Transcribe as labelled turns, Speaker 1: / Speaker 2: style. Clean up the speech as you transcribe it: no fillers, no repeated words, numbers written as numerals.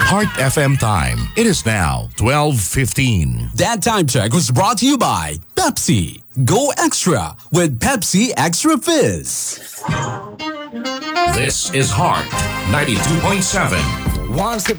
Speaker 1: Heart FM time. It is now 12:15.
Speaker 2: That time check was brought to you by Pepsi. Go extra with Pepsi Extra Fizz.
Speaker 1: This is Heart 92.7.
Speaker 3: One step